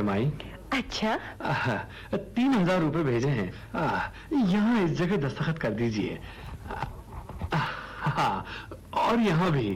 माई। अच्छा, 3000 रुपए भेजे हैं। यहाँ इस जगह दस्तखत कर दीजिए। हाँ, और यहाँ भी।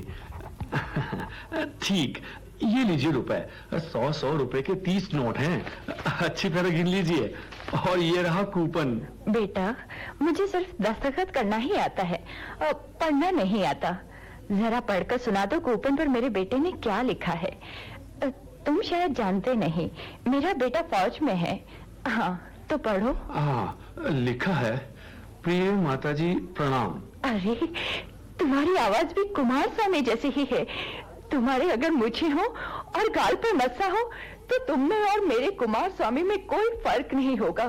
ठीक, ये लीजिए रुपए। 100 रुपए के 30 नोट हैं। अच्छी तरह गिन लीजिए। और ये रहा कूपन। बेटा, मुझे सिर्फ दस्तखत करना ही आता है, पढ़ना नहीं आता। जरा पढ़कर सुना दो कूपन पर मेरे बेटे ने क्या लिखा है। तुम शायद जानते नहीं, मेरा बेटा फौज में है। हाँ, तो पढ़ो। लिखा है, प्रिय माताजी प्रणाम। अरे, तुम्हारी आवाज भी कुमार स्वामी जैसी ही है। तुम्हारे अगर मूछें हो और गाल पर मस्सा हो तो तुम में और मेरे कुमार स्वामी में कोई फर्क नहीं होगा।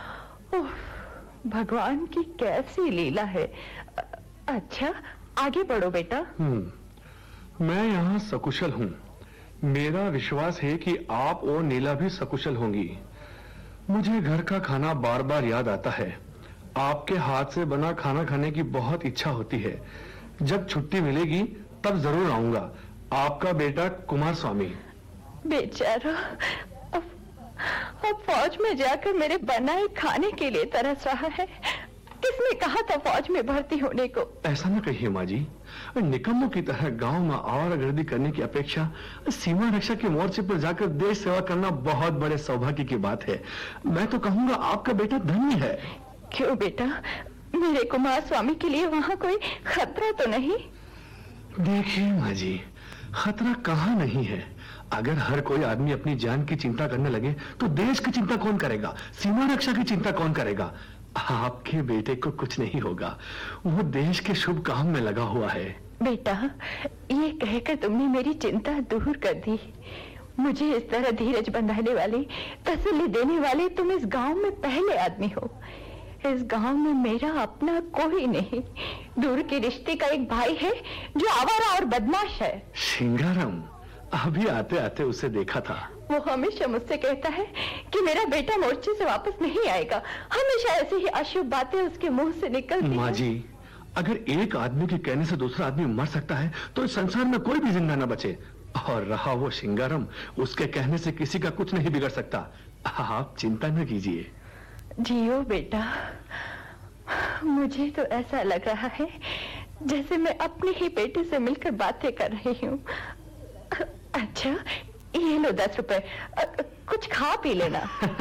भगवान की कैसी लीला है। अच्छा, आगे बढ़ो बेटा। मैं यहाँ सकुशल हूँ। मेरा विश्वास है कि आप और नीला भी सकुशल होंगी। मुझे घर का खाना बार बार याद आता है। आपके हाथ से बना खाना खाने की बहुत इच्छा होती है। जब छुट्टी मिलेगी तब जरूर आऊंगा। आपका बेटा कुमार स्वामी। बेचारा, अब फौज में जाकर मेरे बनाए खाने के लिए तरस रहा है। किसने कहा था फौज में भर्ती होने को? ऐसा न कहिए माँ जी। निकम्मों की तरह गांव में आवारागर्दी करने की अपेक्षा सीमा रक्षा के मोर्चे पर जाकर देश सेवा करना बहुत बड़े सौभाग्य की बात है। मैं तो कहूँगा आपका बेटा धन्य है। क्यों बेटा, मेरे कुमार स्वामी के लिए वहाँ कोई खतरा तो नहीं? देखिए माँ जी, खतरा कहाँ नहीं है। अगर हर कोई आदमी अपनी जान की चिंता करने लगे तो देश की चिंता कौन करेगा? सीमा रक्षा की चिंता कौन करेगा? आपके बेटे को कुछ नहीं होगा। वो देश के शुभ काम में लगा हुआ है। बेटा, ये कहकर तुमने मेरी चिंता दूर कर दी। मुझे इस तरह धीरज बंधाने वाले, तसल्ली देने वाले तुम इस गांव में पहले आदमी हो। इस गांव में मेरा अपना कोई नहीं। दूर के रिश्ते का एक भाई है जो आवारा और बदमाश है। सिंगारम, अभी आते आते उसे देखा था। वो हमेशा मुझसे कहता है कि मेरा बेटा मोर्चे से वापस नहीं आएगा। हमेशा ऐसी ही अशुभ बातें उसके मुंह से निकलती हैं। माँ जी, अगर एक आदमी के कहने से दूसरा आदमी मर सकता है तो इस संसार में कोई भी जिंदा न बचे। और रहा वो सिंगारम, उसके कहने से किसी का कुछ नहीं बिगड़ सकता। आप चिंता न कीजिए। जियो बेटा। मुझे तो ऐसा लग रहा है जैसे मैं अपने ही बेटे से मिलकर बातें कर रही हूँ। अच्छा, ये लो 10 रुपए, कुछ खा पी लेना।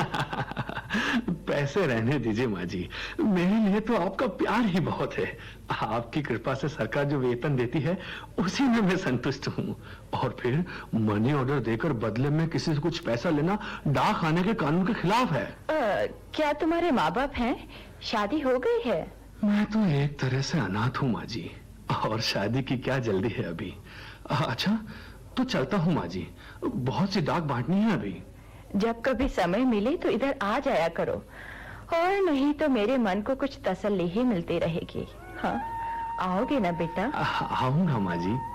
पैसे रहने दीजिए माँ जी, मेरे लिए तो आपका प्यार ही बहुत है। आपकी कृपा से सरकार जो वेतन देती है उसी में मैं संतुष्ट हूँ। और फिर मनी ऑर्डर देकर बदले में किसी से कुछ पैसा लेना डाक आने के कानून के खिलाफ है। क्या तुम्हारे माँ बाप हैं? शादी हो गई है? मैं तो एक तरह से अनाथ हूँ माँ जी, और शादी की क्या जल्दी है अभी। अच्छा, तो चलता हूँ माँ जी, बहुत सी डाक बांटनी है अभी। जब कभी समय मिले तो इधर आ जाया करो, और नहीं तो मेरे मन को कुछ तसल्ली ही मिलती रहेगी। हाँ, आओगे ना बेटा? आऊंगा माँ जी।